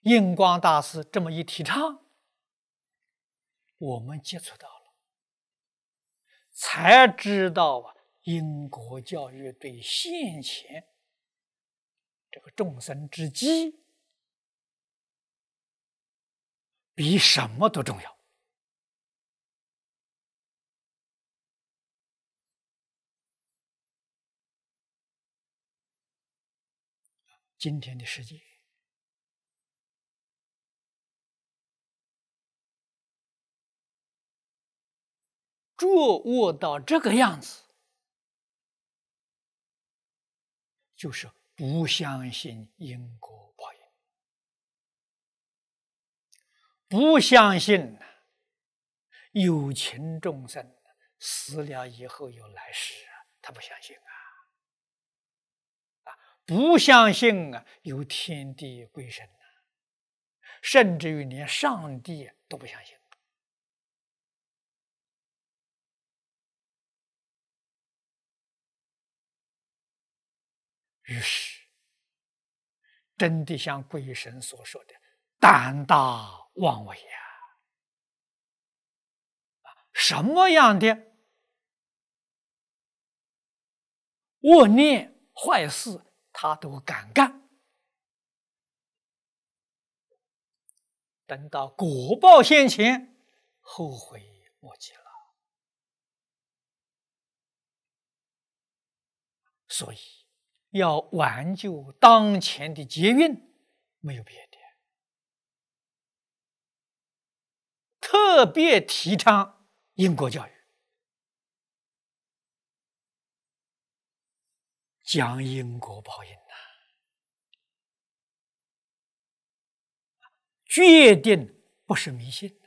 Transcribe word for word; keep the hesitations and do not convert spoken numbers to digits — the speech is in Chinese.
印光大师这么一提倡，我们接触到了，才知道啊，因果教育对现前这个众生之机，比什么都重要。今天的世界，作恶到这个样子，就是不相信因果报应，不相信有情众生死了以后有来世啊，他不相信啊。不相信啊，有天地鬼神啊，甚至于连上帝都不相信。于是，真的像鬼神所说的“胆大妄为”呀！什么样的恶念坏事，他都敢干。等到果报现前，后悔莫及了。所以，要挽救当前的劫运，没有别的，特别提倡因果教育，讲因果报应呐，决定不是迷信。